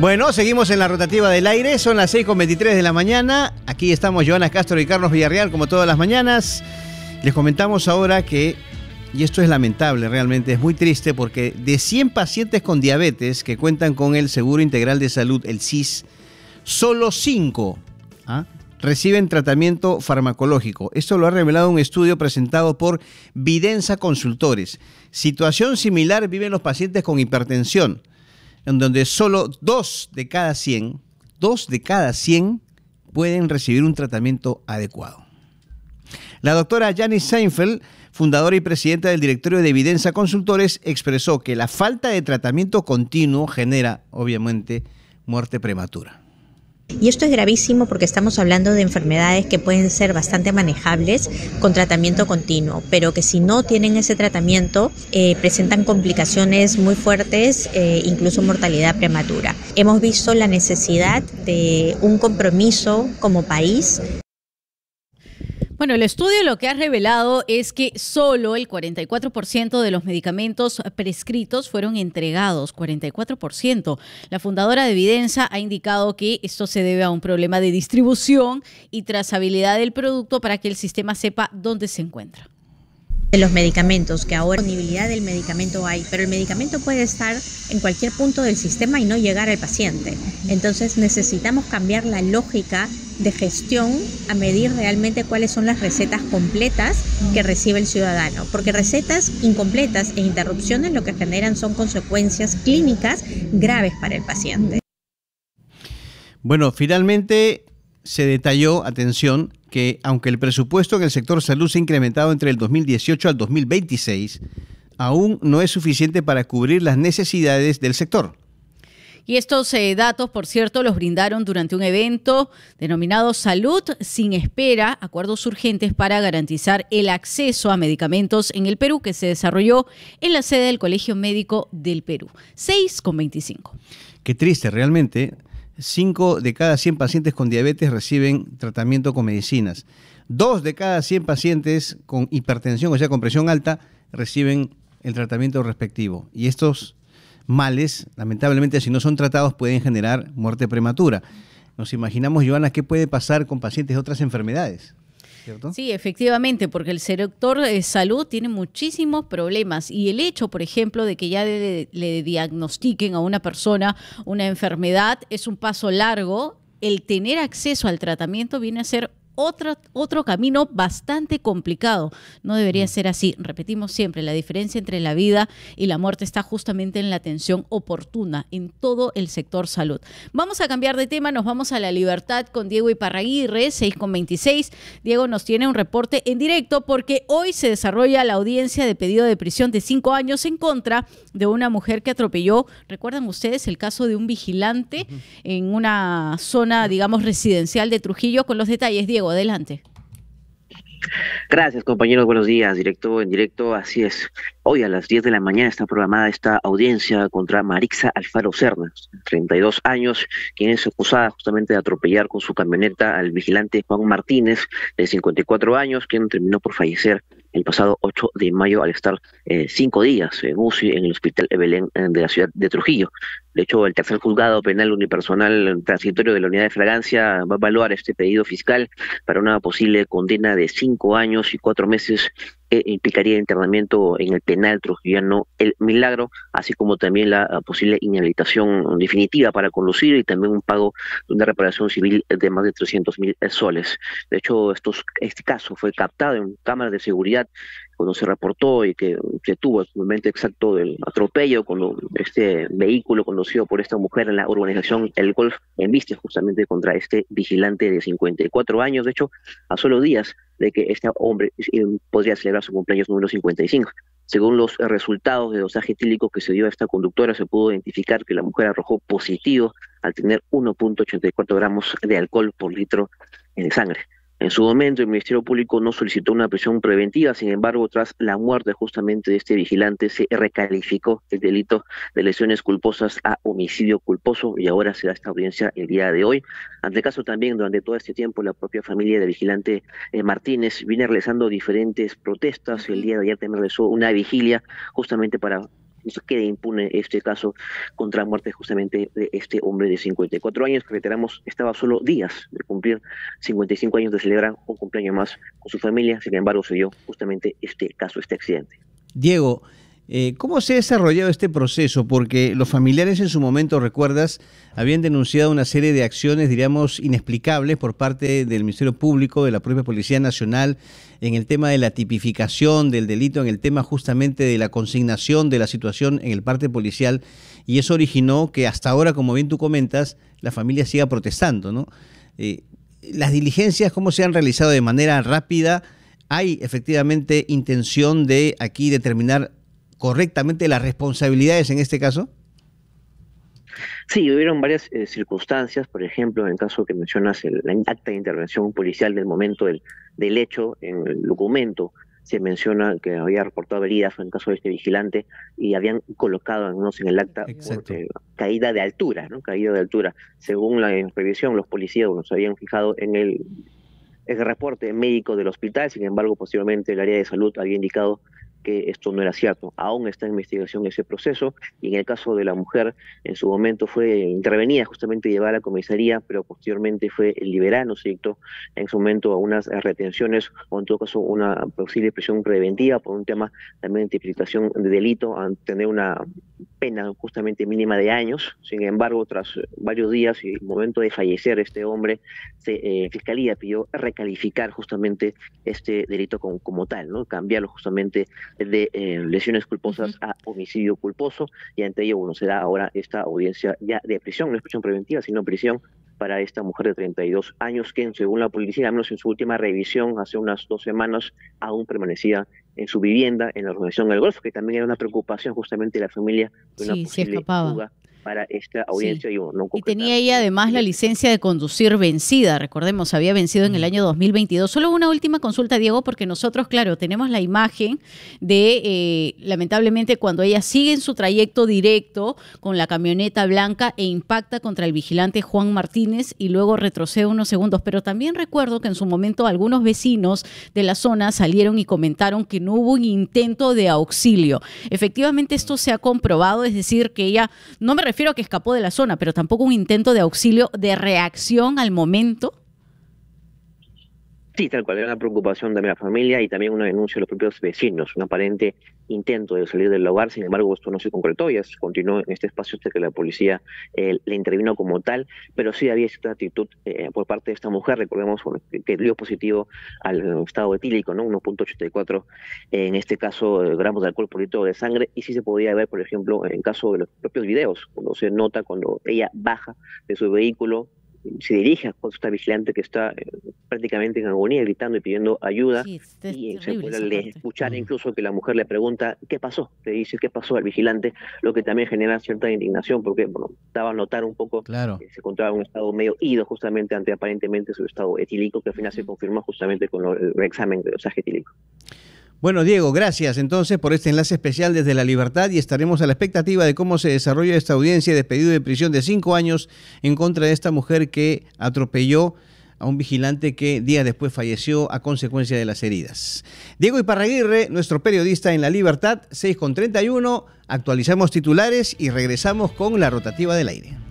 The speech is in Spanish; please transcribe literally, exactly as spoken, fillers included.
Bueno, seguimos en la rotativa del aire, son las seis con veintitrés de la mañana. Aquí estamos Joana Castro y Carlos Villarreal, como todas las mañanas. Les comentamos ahora que, y esto es lamentable realmente, es muy triste, porque de cien pacientes con diabetes que cuentan con el Seguro Integral de Salud, el S I S, solo cinco ¿ah? reciben tratamiento farmacológico. Esto lo ha revelado un estudio presentado por Vidensa Consultores. Situación similar viven los pacientes con hipertensión, en donde solo dos de cada cien, dos de cada cien pueden recibir un tratamiento adecuado. La doctora Janice Seinfeld, fundadora y presidenta del directorio de Vidensa Consultores, expresó que la falta de tratamiento continuo genera, obviamente, muerte prematura. Y esto es gravísimo porque estamos hablando de enfermedades que pueden ser bastante manejables con tratamiento continuo, pero que si no tienen ese tratamiento eh, presentan complicaciones muy fuertes, eh, incluso mortalidad prematura. Hemos visto la necesidad de un compromiso como país. Bueno, el estudio lo que ha revelado es que solo el cuarenta y cuatro por ciento de los medicamentos prescritos fueron entregados, cuarenta y cuatro por ciento. La fundadora de Vidensa ha indicado que esto se debe a un problema de distribución y trazabilidad del producto para que el sistema sepa dónde se encuentra. De los medicamentos, que ahora disponibilidad del medicamento hay, pero el medicamento puede estar en cualquier punto del sistema y no llegar al paciente. Entonces necesitamos cambiar la lógica de gestión a medir realmente cuáles son las recetas completas que recibe el ciudadano, porque recetas incompletas e interrupciones lo que generan son consecuencias clínicas graves para el paciente. Bueno, finalmente se detalló, atención, que aunque el presupuesto en el sector salud se ha incrementado entre el dos mil dieciocho al dos mil veintiséis, aún no es suficiente para cubrir las necesidades del sector. Y estos eh, datos, por cierto, los brindaron durante un evento denominado Salud sin Espera, acuerdos urgentes para garantizar el acceso a medicamentos en el Perú, que se desarrolló en la sede del Colegio Médico del Perú. seis con veinticinco. Qué triste, realmente. cinco de cada cien pacientes con diabetes reciben tratamiento con medicinas. dos de cada cien pacientes con hipertensión, o sea, con presión alta, reciben el tratamiento respectivo. Y estos males, lamentablemente, si no son tratados, pueden generar muerte prematura. Nos imaginamos, Joana, qué puede pasar con pacientes de otras enfermedades, ¿cierto? Sí, efectivamente, porque el sector de salud tiene muchísimos problemas y el hecho, por ejemplo, de que ya le, le diagnostiquen a una persona una enfermedad es un paso largo. El tener acceso al tratamiento viene a ser Otro, otro camino bastante complicado. No debería ser así. Repetimos siempre, la diferencia entre la vida y la muerte está justamente en la atención oportuna en todo el sector salud. Vamos a cambiar de tema, nos vamos a La Libertad con Diego Iparraguirre, seis con veintiséis. Diego nos tiene un reporte en directo porque hoy se desarrolla la audiencia de pedido de prisión de cinco años en contra de una mujer que atropelló, ¿recuerdan ustedes el caso de un vigilante uh-huh. en una zona, digamos, residencial de Trujillo? Con los detalles, Diego, adelante. Gracias, compañeros, buenos días, directo en directo, así es. Hoy a las diez de la mañana está programada esta audiencia contra Marixa Alfaro Serna, treinta y dos años, quien es acusada justamente de atropellar con su camioneta al vigilante Juan Martínez, de cincuenta y cuatro años, quien terminó por fallecer el pasado ocho de mayo al estar eh, cinco días en U C I en el Hospital Belén de la ciudad de Trujillo. De hecho, el tercer juzgado penal unipersonal transitorio de la unidad de fragancia va a evaluar este pedido fiscal para una posible condena de cinco años y cuatro meses que implicaría internamiento en el penal trujillano El Milagro, así como también la posible inhabilitación definitiva para conducir y también un pago de una reparación civil de más de trescientos mil soles. De hecho, estos, este caso fue captado en cámaras de seguridad cuando se reportó y que se tuvo el momento exacto del atropello, cuando este vehículo conducido por esta mujer en la urbanización El Golf embiste justamente contra este vigilante de cincuenta y cuatro años, de hecho, a solo días de que este hombre podría celebrar su cumpleaños número cincuenta y cinco. Según los resultados de dosaje etílico que se dio a esta conductora, se pudo identificar que la mujer arrojó positivo al tener uno punto ochenta y cuatro gramos de alcohol por litro de sangre. En su momento, el Ministerio Público no solicitó una prisión preventiva, sin embargo, tras la muerte justamente de este vigilante, se recalificó el delito de lesiones culposas a homicidio culposo y ahora se da esta audiencia el día de hoy. Ante el caso también, durante todo este tiempo, la propia familia del vigilante eh, Martínez viene realizando diferentes protestas. El día de ayer también realizó una vigilia justamente para no se quede impune este caso contra la muerte justamente de este hombre de cincuenta y cuatro años, que reiteramos, estaba solo días de cumplir cincuenta y cinco años, de celebrar un cumpleaños más con su familia. Sin embargo, se dio justamente este caso, este accidente. Diego, eh, ¿cómo se ha desarrollado este proceso? Porque los familiares en su momento, recuerdas, habían denunciado una serie de acciones, diríamos, inexplicables por parte del Ministerio Público, de la propia Policía Nacional, en el tema de la tipificación del delito, en el tema justamente de la consignación de la situación en el parte policial, y eso originó que hasta ahora, como bien tú comentas, la familia siga protestando, ¿no? Eh, las diligencias, ¿cómo se han realizado de manera rápida? ¿Hay efectivamente intención de aquí determinar correctamente las responsabilidades en este caso? Sí, hubieron varias eh, circunstancias, por ejemplo, en el caso que mencionas, el, el acta de intervención policial del momento del, del hecho, en el documento se menciona que había reportado heridas en el caso de este vigilante y habían colocado algunos en el acta por, eh, caída de altura, ¿no? Caída de altura. Según la revisión, los policías nos habían fijado en el, el reporte médico del hospital. Sin embargo, posteriormente el área de salud había indicado que esto no era cierto. Aún está en investigación ese proceso, y en el caso de la mujer, en su momento fue intervenida, justamente llevada a la comisaría, pero posteriormente fue liberada, no se dictó en su momento a unas retenciones, o en todo caso una posible prisión preventiva por un tema también de tipificación de delito, a tener una pena justamente mínima de años. Sin embargo, tras varios días y el momento de fallecer este hombre, se, eh, Fiscalía pidió recalificar justamente este delito como, como tal, ¿no? Cambiarlo justamente de eh, lesiones culposas a homicidio culposo, y ante ello, bueno, se da ahora esta audiencia ya de prisión, no es prisión preventiva, sino prisión para esta mujer de treinta y dos años, que según la policía, al menos en su última revisión hace unas dos semanas, aún permanecía en su vivienda en la organización del Golfo, que también era una preocupación justamente de la familia de una sí, posible se escapaba. fuga para esta audiencia. Sí. Y, no y tenía ella además la licencia de conducir vencida, recordemos, había vencido en el año dos mil veintidós. Solo una última consulta, Diego, porque nosotros, claro, tenemos la imagen de, eh, lamentablemente, cuando ella sigue en su trayecto directo con la camioneta blanca e impacta contra el vigilante Juan Martínez y luego retrocede unos segundos, pero también recuerdo que en su momento algunos vecinos de la zona salieron y comentaron que no hubo un intento de auxilio. Efectivamente, esto se ha comprobado, es decir, que ella, no me refiero a que escapó de la zona, pero tampoco un intento de auxilio, de reacción al momento. Sí, tal cual, era una preocupación de la familia y también una denuncia de los propios vecinos, un aparente intento de salir del hogar. Sin embargo, esto no se concretó, ya se continuó en este espacio hasta que la policía eh, le intervino como tal, pero sí había cierta actitud eh, por parte de esta mujer. Recordemos bueno, que, que dio positivo al estado etílico, ¿no? uno punto ochenta y cuatro, eh, en este caso, eh, gramos de alcohol por litro de sangre, y sí se podía ver, por ejemplo, en caso de los propios videos, cuando se nota cuando ella baja de su vehículo, se dirige a esta vigilante que está eh, prácticamente en agonía, gritando y pidiendo ayuda, sí, y se puede escuchar incluso que la mujer le pregunta ¿qué pasó? Le dice ¿qué pasó? Al vigilante, lo que también genera cierta indignación, porque bueno, daba a notar un poco claro. que se encontraba en un estado medio ido justamente ante aparentemente su estado etílico, que al final se confirmó justamente con lo, el examen de dosaje etílico. Bueno, Diego, gracias entonces por este enlace especial desde La Libertad, y estaremos a la expectativa de cómo se desarrolla esta audiencia de pedido de prisión de cinco años en contra de esta mujer que atropelló a un vigilante que días después falleció a consecuencia de las heridas. Diego Iparraguirre, nuestro periodista en La Libertad, seis con treinta y uno, actualizamos titulares y regresamos con la rotativa del aire.